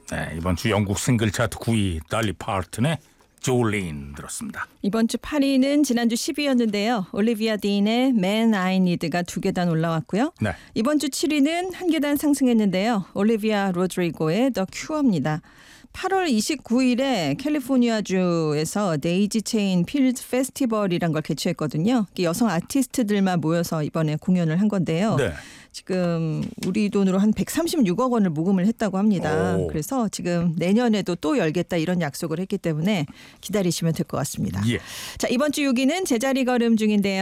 네, 이번 주 영국 싱글 차트 9위 달리 파튼의 졸린 들었습니다. 이번 주 8위는 지난주 10위였는데요. 올리비아 딘의 Man I Need가 2계단 올라왔고요. 네. 이번 주 7위는 한 계단 상승했는데요. 올리비아 로드리고의 The Cure입니다. 8월 29일에 캘리포니아주에서 데이지 체인 필드 페스티벌이란 걸 개최했거든요. 여성 아티스트들만 모여서 이번에 공연을 한 건데요. 네. 지금 우리 돈으로 한 136억 원을 모금을 했다고 합니다. 오. 그래서 지금 내년에도 또 열겠다 이런 약속을 했기 때문에 기다리시면 될 것 같습니다. 예. 자, 이번 주 6위는 제자리 걸음 중인데요.